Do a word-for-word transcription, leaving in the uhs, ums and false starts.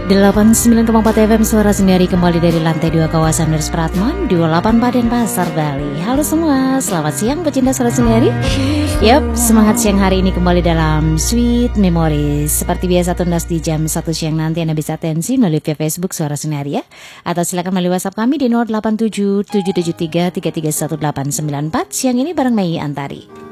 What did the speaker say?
delapan puluh sembilan koma empat F M Suara Sendiri kembali dari lantai dua kawasan Nurs Pratman dua puluh delapan Paden Pasar Bali. Halo semua, selamat siang pecinta Suara Sendiri. Yap, semangat siang hari ini kembali dalam Sweet Memories. Seperti biasa tuntas di jam satu siang nanti Anda bisa atensi melalui via Facebook Suara Sendiri ya. Atau silakan melalui WhatsApp kami di nol delapan tujuh tujuh tujuh tiga tiga tiga satu delapan sembilan empat. Siang ini bareng Mei Antari.